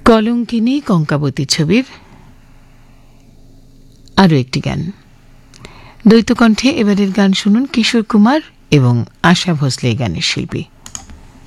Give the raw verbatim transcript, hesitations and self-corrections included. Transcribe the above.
কলঙ্কিনী কঙ্কাবতী ছবির আরও একটি গান। দ্বৈতকণ্ঠে এবারের গান শুনুন কিশোর কুমার এবং আশা ভোসলে গানের শিল্পী।